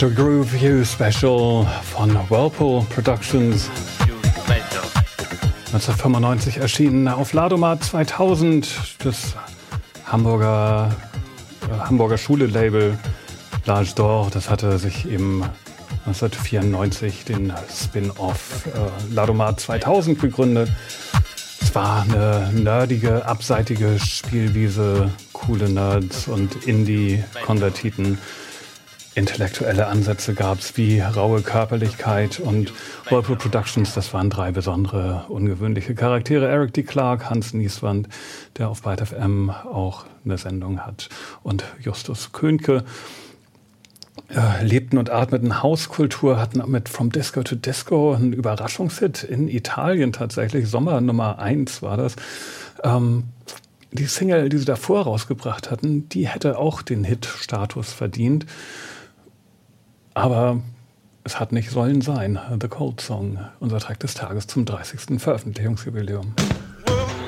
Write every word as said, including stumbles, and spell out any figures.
To Groove You Special von Whirlpool Productions. neunzehnhundertfünfundneunzig erschienen auf Ladomat zweitausend, das Hamburger, äh, Hamburger Schule-Label L'Age d'Or. Das hatte sich eben neunzehnhundertvierundneunzig den Spin-Off äh, Ladomat zweitausend gegründet. Es war eine nerdige, abseitige Spielwiese, coole Nerds und Indie-Konvertiten. Intellektuelle Ansätze gab es wie raue Körperlichkeit, und Whirlpool Productions, das waren drei besondere, ungewöhnliche Charaktere. Eric D. Clark, Hans Nieswand, der auf Byte F M auch eine Sendung hat, und Justus Könke. Äh, lebten und atmeten Hauskultur, hatten mit From Disco to Disco einen Überraschungshit in Italien tatsächlich. Sommer Nummer eins war das. Ähm, die Single, die sie davor rausgebracht hatten, die hätte auch den Hit-Status verdient. Aber es hat nicht sollen sein. The Cold Song, unser Track des Tages zum dreißigsten Veröffentlichungsjubiläum.